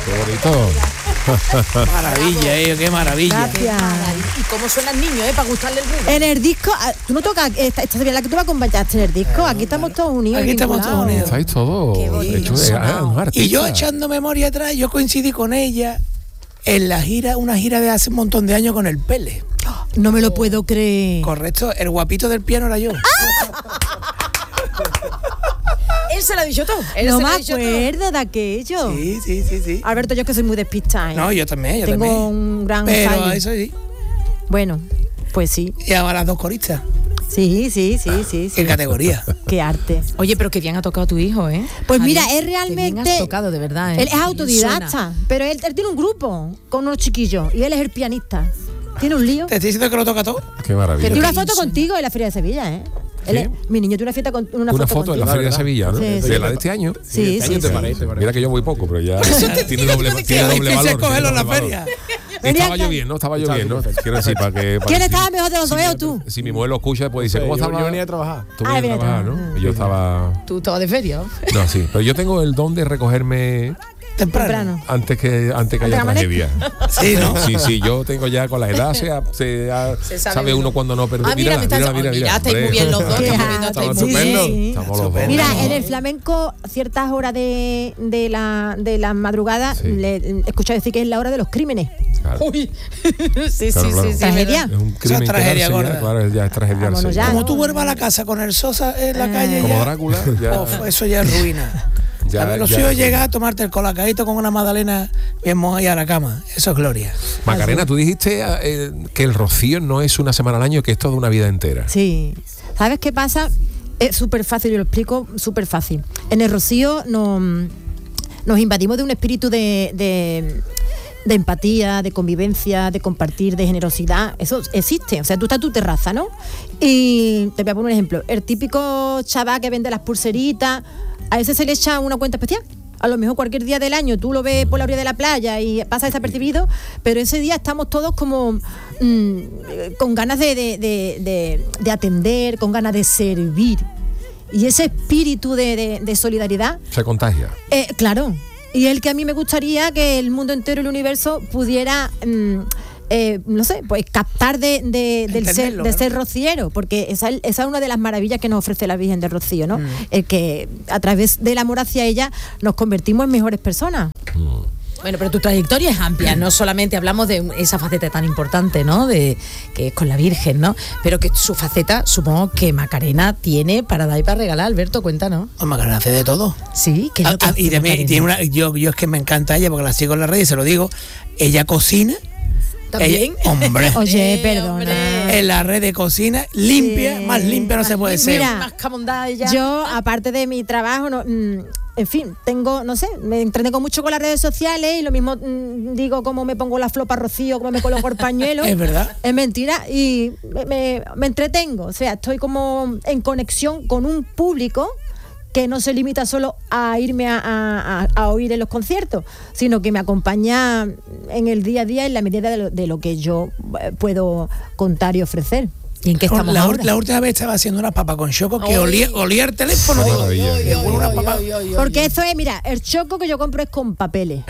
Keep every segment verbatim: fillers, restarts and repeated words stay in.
Qué bonito. Maravilla, eh, qué maravilla. Gracias. Y cómo suenan niños, ¿eh? Para gustarle el ruido. En el disco, tú no tocas, esta, esta sería la que tú me acompañaste en el disco. Aquí estamos todos unidos. Aquí estamos todos vinculados. unidos. Estáis todos Qué bonito. hechos de ah, un artista. Y yo echando memoria atrás, yo coincidí con ella en la gira, una gira de hace un montón de años con el Pele. No me lo puedo creer. Correcto, el guapito del piano era yo. Él se lo ha dicho todo. Él No se lo me ha dicho todo. acuerdo de aquello. Sí, sí, sí, sí. Alberto, yo es que soy muy despistada. ¿eh? No, yo también, yo Tengo también. un gran Pero fallo. eso sí. Bueno, pues sí. Y ahora las dos coristas. Sí, sí, sí, sí. sí. ¿Qué categoría? Qué arte. Oye, pero qué bien ha tocado tu hijo, ¿eh? Pues mira, Javier, es qué bien realmente. has tocado, de verdad, ¿eh? Él es autodidacta, Suena. pero él, él tiene un grupo con unos chiquillos y él es el pianista. Tiene un lío. ¿Te estoy diciendo que lo toca todo? Qué maravilla. Tiene una bien foto suena. contigo en la Feria de Sevilla, ¿eh? Él es- ¿Sí? mi niño tiene una fiesta con una, Una foto, foto en la contigo. Feria de Sevilla, ¿no? Sí, de sí. la de este año. Sí, sí, sí. Mira que yo voy poco, pero ya tiene doble, tiene doble Difícil valor. cogerlo tiene en la doble feria. valor. Venía Estaba acá. lloviendo, estaba lloviendo. Quiero decir, para que. para ¿Quién que estaba si- mejor de los si dos, mi- eh, o tú? Si mi mujer lo escucha, pues dice, ¿cómo yo, estaba? yo venía a trabajar. Tú Ah, venías a venía a trabajar, trabajar. ¿no? Y yo estaba. Tú estabas de feria, ¿no? No, sí. Pero yo tengo el don de recogerme Temprano. Temprano. antes que antes que Antes haya que tragedia. Sí, ¿no? Sí, sí, yo tengo ya con la edad, se, se, ha- Se sabe, sabe uno uno. cuando no perder. Ah, mira, me estás- mira, mira, oh, mira. mira, estáis muy hombre. bien los dos, Qué estamos viendo, arte. estáis Estamos muy bien. estupendos. Sí. Estamos los dos. Mira, No. en el flamenco, ciertas horas de, de la de la madrugada, Sí. le he escuchado decir que es la hora de los crímenes. Claro. Uy. sí, Claro, sí, claro. sí, sí. Tragedia. Es un crimen tragedia quedarse gorda. ya, claro, ya es tragediarse. Vámonos ya. Como tú vuelvas a la casa con el Sosa en la calle Como ya. Drácula, ya. Uf, eso ya es ruina. Ya- a ver, lo ya- suyo es llegar a tomarte el colacadito con una magdalena bien mojada y a la cama. Eso es gloria. Macarena, tú dijiste eh, que el rocío no es una semana al año, que es toda una vida entera. Sí. ¿Sabes qué pasa? Es súper fácil, yo lo explico súper fácil. En el Rocío nos, nos invadimos de un espíritu de, de, de empatía, de convivencia, de compartir, de generosidad. Eso existe. O sea, tú estás en tu terraza, ¿no? Y te voy a poner un ejemplo. El típico chaval que vende las pulseritas, a ese se le echa una cuenta especial. A lo mejor cualquier día del año tú lo ves por la orilla de la playa y pasa desapercibido, pero ese día estamos todos como mm, con ganas de, de, de, de, de atender, con ganas de servir. Y ese espíritu de, de, de solidaridad, Se contagia. eh, claro, y el que a mí me gustaría que el mundo entero, el universo, pudiera... mm, eh, no sé, pues captar de, de, del ser, Entenderlo, de ¿no? ser rociero, porque esa, esa es una de las maravillas que nos ofrece la Virgen del Rocío, ¿no? El que a través del amor hacia ella nos convertimos en mejores personas. Bueno, pero tu trayectoria es amplia, no solamente hablamos de esa faceta tan importante, ¿no? De que es con la Virgen, ¿no? Pero que su faceta, supongo que Macarena tiene para dar y para regalar. Alberto, cuéntanos. Oh, Macarena hace de todo. Sí, que es lo que Ah, ah, hace y también Macarena. tiene una, yo, yo es que me encanta ella porque la sigo en la red y se lo digo. Ella cocina. ¿También? Ella- hombre. Oye, Eh, perdona. hombre. En la red de cocina, limpia, Sí. más limpia no se puede ser. Mira, Más camondada ella. Yo, aparte de mi trabajo, no, mm, en fin, tengo, no sé, me entretengo mucho con las redes sociales y lo mismo mm, digo cómo me pongo la flopa rocío, cómo me coloco el pañuelo. Es verdad. Es mentira y me, me- me entretengo, o sea, estoy como en conexión con un público que no se limita solo a irme a, a- a- a oír en los conciertos, sino que me acompaña en el día a día en la medida de lo, de lo que yo eh, puedo contar y ofrecer. ¿Y en qué estamos la, ahora? la última vez estaba haciendo unas papas con choco que Ay. olía, olía el teléfono. Qué digo, maravilla. "Oye, Ay, una ay, papa". ay, ay, ay, Porque ay. eso es, mira, el choco que yo compro es con papeles.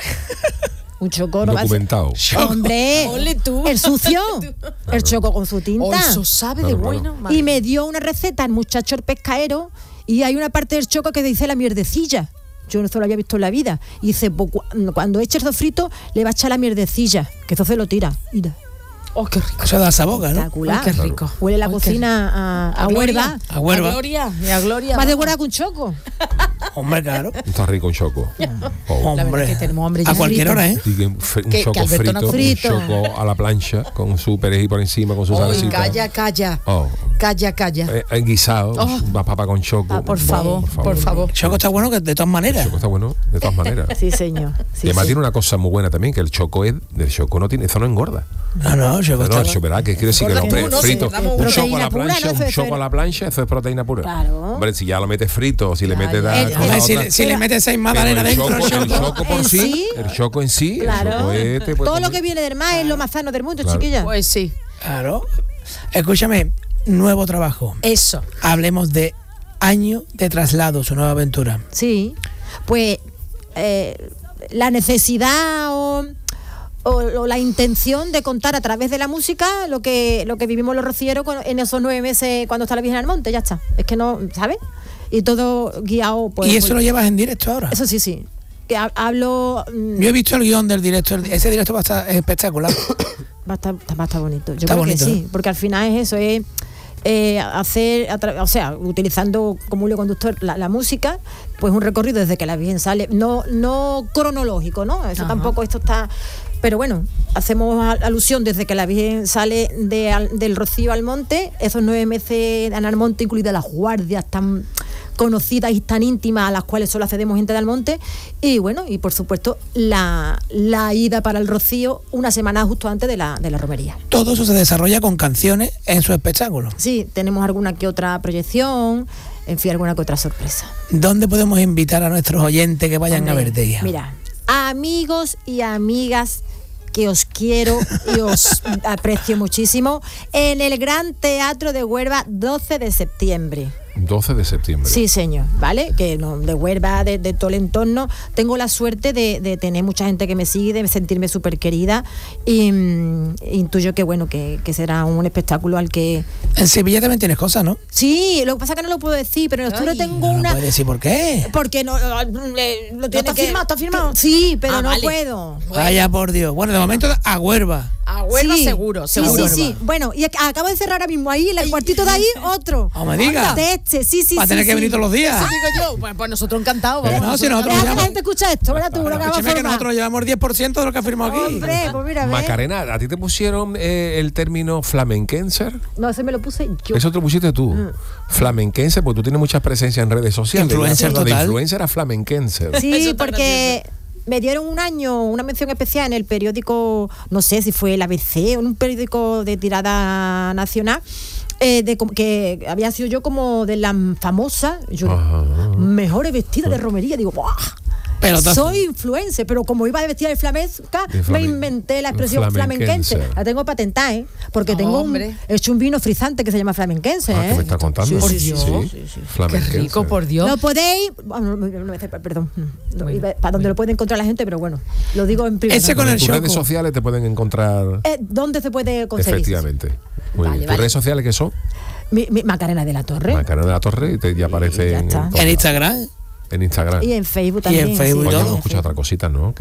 Un choco no va a ser... Documentado. Hombre, Ole tú. el sucio, el choco con su Oh, tinta. eso sabe de Claro, claro. bueno. madre Y me dio una receta el muchacho el pescaero y hay una parte del choco que dice la mierdecilla. Yo no se lo había visto en la vida. Y dice, pues, cu- cuando eche el sofrito, le va a echar la mierdecilla, que eso se lo tira. Mira, Oh, qué rico. Eso da esa boca, ¿no? espectacular. Ay, qué rico. Huele la Ay, qué cocina a, a, Gloria. huerva. A huerva. A Gloria. Y a Gloria. Más de vamos. huerva que un choco. Hombre, claro. Está rico un choco. Oh. La verdad Hombre. es que tenemos hambre A ya. cualquier Frito. hora, ¿eh? Y que un, fe- un Que- que choco Alberto no frito, frito. un choco a la plancha con su perejil por encima, con su Ay, salecita. calla, calla. Oh. Calla, calla. Eh, en guisado, Oh. más papa con choco. Ah, por Bueno, favor, por favor. Choco está bueno que de todas El maneras. choco está bueno, de todas maneras. Sí, señor. Sí, y además sí. tiene una cosa muy buena también, que el choco es, del choco no tiene, eso no engorda. No, no, choco No, no, está eso verdad, que quiere decir que Engorda hombre, tú, no, frito, si damos un una choco a proteína la pura, plancha, ¿no? un Eso es choco a fer- la plancha, eso es proteína pura. Claro. Hombre, si ya lo metes frito, si le Ya, metes ya, da- ya. con la Hombre, si, otra- le- si le metes seis Pero magdalenas el dentro, choco, el choco. choco por en sí, sí, el choco en sí, el Claro. choco es- te puede Todo lo comer. que viene del mar es lo más sano del mundo, Claro. chiquilla. Pues sí. Claro. Escúchame, nuevo trabajo. Eso. Hablemos de Año de Traslado, su nueva aventura. Sí, pues eh, la necesidad o, o, o la intención de contar a través de la música lo que lo que vivimos los rocieros con, en esos nueve meses cuando está la Virgen al Monte, ya está. Es que no, ¿sabes? Y todo guiado por... ¿Y eso por, lo llevas en directo ahora? Eso sí, sí. Que ha, hablo... Mmm, Yo he visto el guión del directo, el, ese directo va a estar espectacular. Va a estar, va a estar bonito. Yo Está creo bonito, que sí, ¿eh? porque al final es eso, es eh, hacer, o sea, utilizando como hilo conductor la, la música, pues un recorrido desde que la Virgen sale, no, no cronológico, ¿no? Eso Ajá. tampoco, esto está... Pero bueno, hacemos alusión desde que la Virgen sale de, al, del Rocío al monte, esos nueve meses en el monte, incluidas las guardias tan conocidas y tan íntimas a las cuales solo accedemos gente del monte, y bueno, y por supuesto la, la ida para el Rocío una semana justo antes de la, de la romería. Todo eso se desarrolla con canciones en su espectáculo. Sí, tenemos alguna que otra proyección, en fin, alguna que otra sorpresa. ¿Dónde podemos invitar a nuestros oyentes que vayan Hombre, a ver de ella? Mira, amigos y amigas que os quiero y os aprecio muchísimo, en el Gran Teatro de Huelva, doce de septiembre. doce de septiembre. Sí, señor, ¿vale? Que no, de Huelva, de, de todo el entorno. Tengo la suerte de, de tener mucha gente que me sigue, de sentirme súper querida y mm, intuyo que, bueno, que, que será un espectáculo al que... En Sevilla también tienes cosas, ¿no? Sí, lo que pasa es que no lo puedo decir, pero en octubre tengo no una... No puedes decir por qué. Porque no... Lo, lo, lo tiene ¿Está que... firmado? ¿Está firmado? Sí, pero ah, no vale. puedo. Vaya por Dios. Bueno, de momento a Huelva. A Huelva sí, seguro, sí, seguro. Sí, sí, bueno, y acabo de cerrar ahora mismo ahí, en el cuartito de ahí, otro. No me digas. De este, sí, sí, Va a tener sí, que sí. venir todos los días. Eso digo yo. Pues, pues nosotros encantados. Eh, no, si nosotros Deja que llevamos... la gente escucha esto, ¿verdad? Tú, lo Bueno, que acabas de escúchame que formar. nosotros llevamos diez por ciento de lo que ha firmado aquí. Hombre, pues mira, ¿ves? Macarena, ¿a ti te pusieron eh, el término flamenquenser? No, ese me lo puse yo. Eso te lo pusiste tú. Mm. Flamenquenser, porque tú tienes mucha presencia en redes sociales. Influencer ¿no? total. De influencer a flamenquenser. Sí, Eso está porque gracioso. me dieron un año, una mención especial en el periódico, no sé si fue el A B C, un periódico de tirada nacional, eh, de que había sido yo como de las famosas, yo Ajá. mejores vestidas de romería, digo, ¡buah! Pelotazo. Soy influencer, pero como iba de vestida de flamenca, De me flamen- inventé la expresión flamenquense. flamenquense. La tengo patentada, ¿eh? Porque tengo un, Hombre. he hecho un vino frisante que se llama flamenquense, Ah, ¿eh? ¿qué me está contando? Sí, sí, Sí, sí, sí. sí. Qué Flamenquenser. rico, por Dios. Lo podéis, bueno, no, no, no, perdón, no, Bueno, iba- para donde lo puede encontrar la gente, pero bueno, lo digo en privado. Ese con En el tus Choco. redes sociales te pueden encontrar. Eh, ¿Dónde se puede conseguir? Efectivamente. Muy Vale, bien. ¿Tus vale. redes sociales qué son? Mi, mi- Macarena de la Torre. Macarena de la Torre y te, ya aparece ya en, está. en, todos En lados. Instagram. En Instagram. Y en Facebook Y en también. Facebook sí. Oye, todo. hemos escuchado otra cosita, ¿no?